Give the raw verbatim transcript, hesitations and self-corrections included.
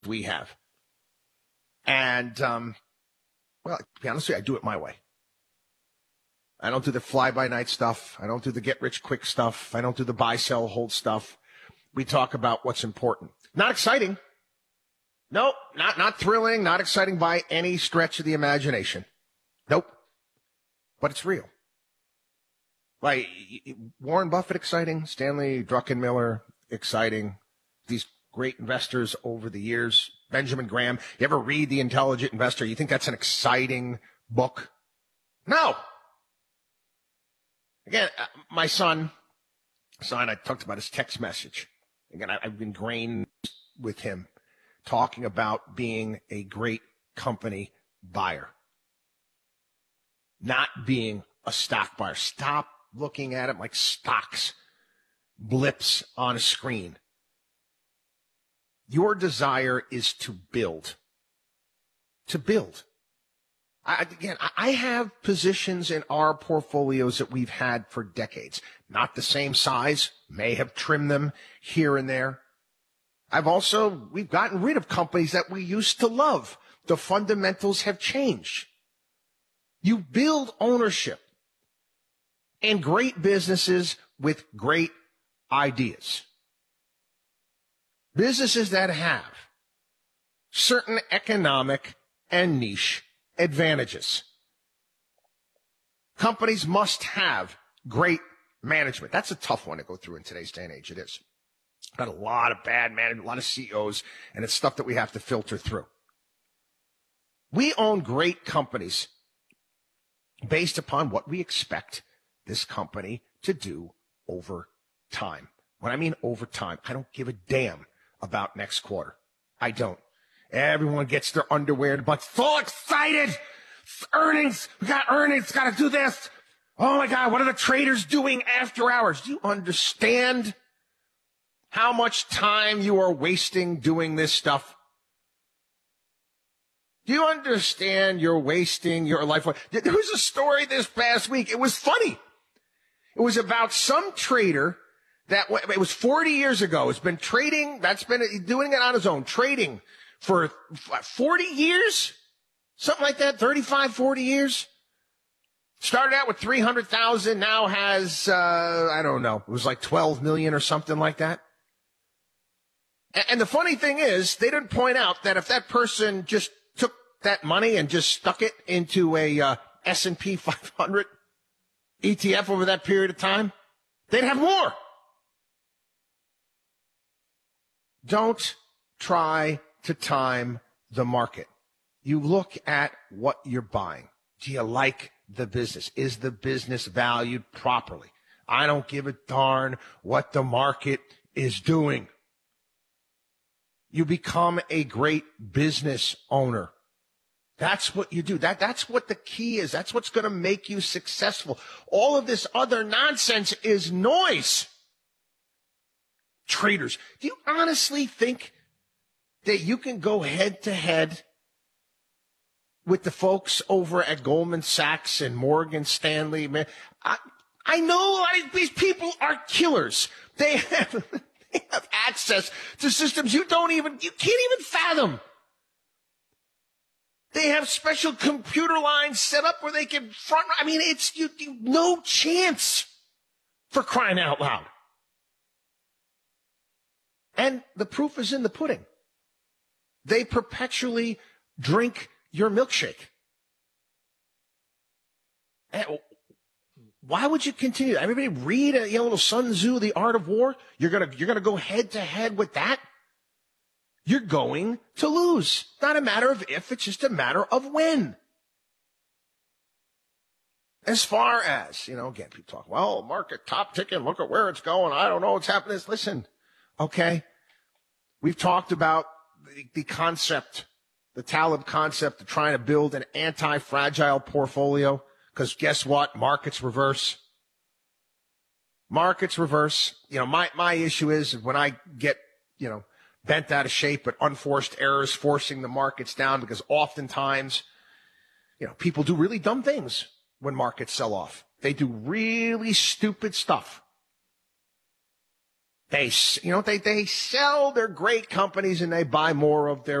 we have. And, um, well, to be honest with you, I do it my way. I don't do the fly-by-night stuff. I don't do the get-rich-quick stuff. I don't do the buy, sell, hold stuff. We talk about what's important. Not exciting. Nope, not, not thrilling, not exciting by any stretch of the imagination. Nope. But it's real. Like, Warren Buffett, exciting. Stanley Druckenmiller, exciting. These great investors over the years. Benjamin Graham. You ever read The Intelligent Investor? You think that's an exciting book? No. Again, my son, son, I talked about his text message. Again, I've been ingrained with him talking about being a great company buyer, not being a stock buyer. Stop looking at it like stocks, blips on a screen. Your desire is to build, to build. I, again, I have positions in our portfolios that we've had for decades. Not the same size, may have trimmed them here and there. I've also, we've gotten rid of companies that we used to love. The fundamentals have changed. You build ownership in great businesses with great ideas. Businesses that have certain economic and niche advantages. Companies must have great management. That's a tough one to go through in today's day and age. It is. Got a lot of bad management, a lot of C E Os, and it's stuff that we have to filter through. We own great companies based upon what we expect this company to do over time. When I mean over time, I don't give a damn about next quarter. I don't. Everyone gets their underwear in a bunch. So excited! Earnings! We got earnings! Got to do this! Oh my God, what are the traders doing after hours? Do you understand how much time you are wasting doing this stuff? Do you understand you're wasting your life? There was a story this past week. It was funny. It was about some trader that, it was forty years ago. It's been trading, that's been doing it on his own, trading for forty years? Something like that, thirty-five, forty years? Started out with three hundred thousand, now has, uh, I don't know, it was like twelve million or something like that. And the funny thing is, they didn't point out that if that person just took that money and just stuck it into a uh, S and P five hundred E T F over that period of time, they'd have more. Don't try to time the market. You look at what you're buying. Do you like the business? Is the business valued properly? I don't give a darn what the market is doing. You become a great business owner. That's what you do. That, that's what the key is. That's what's going to make you successful. All of this other nonsense is noise. Traders, do you honestly think that you can go head to head with the folks over at Goldman Sachs and Morgan Stanley? Man, I, I know a lot of these people are killers. They have... They have access to systems you don't even, you can't even fathom. They have special computer lines set up where they can front, I mean, it's, you, you no chance, for crying out loud. And the proof is in the pudding. They perpetually drink your milkshake. And why would you continue? Everybody read a you know, little Sun Tzu, The Art of War. You're gonna you're gonna go head to head with that. You're going to lose. Not a matter of if, it's just a matter of when. As far as, you know, again, people talk, well, market top ticking, look at where it's going. I don't know what's happening. Listen, okay, we've talked about the, the concept, the Taleb concept of trying to build an anti-fragile portfolio. Because guess what? Markets reverse. Markets reverse. You know, my, my issue is when I get, you know, bent out of shape with unforced errors forcing the markets down, because oftentimes, you know, people do really dumb things when markets sell off. They do really stupid stuff. They, s- you know, they, they sell their great companies and they buy more of their